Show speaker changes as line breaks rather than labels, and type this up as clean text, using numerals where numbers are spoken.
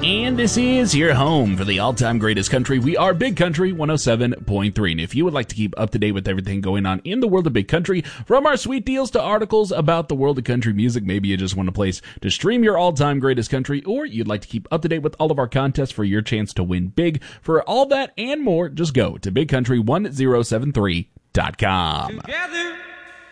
And this is your home for the all-time greatest country. We are Big Country 107.3. And if you would like to keep up to date with everything going on in the world of Big Country, from our sweet deals to articles about the world of country music, maybe you just want a place to stream your all-time greatest country, or you'd like to keep up to date with all of our contests for your chance to win big. For all that and more, just go to bigcountry1073.com.
Together